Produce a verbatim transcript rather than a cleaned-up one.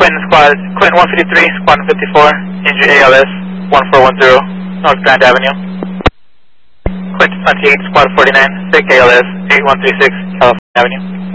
Quinn Squad, Quinn one fifty-three, Squad fifty-four, injury A L S one four one zero, North Grand Avenue. Quinn twenty-eight, Squad forty-nine, sick A L S eight one three six, California Avenue.